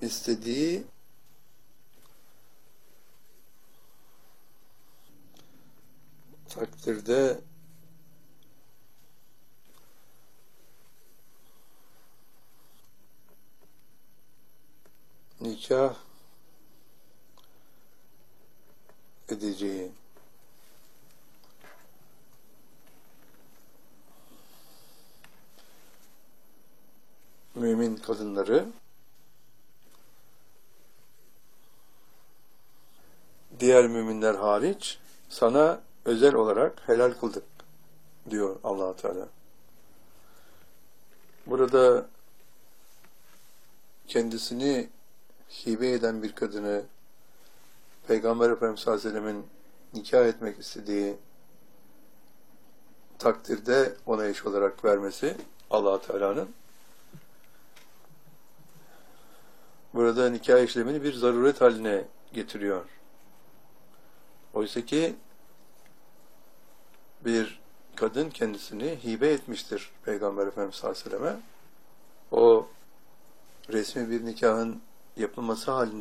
istediği takdirde nikah edeceği mümin kadınları diğer müminler hariç sana özel olarak helal kıldık diyor Allah Teala. Burada kendisini hibe eden bir kadını Peygamber Efendimiz sallallahu aleyhi ve sellemin nikah etmek istediği takdirde ona eş olarak vermesi Allah Teala'nın burada nikah işlemini bir zaruret haline getiriyor. Oysa ki bir kadın kendisini hibe etmiştir Peygamber Efendimiz sallallahu aleyhi ve selleme. O resmi bir nikahın yapılması halinde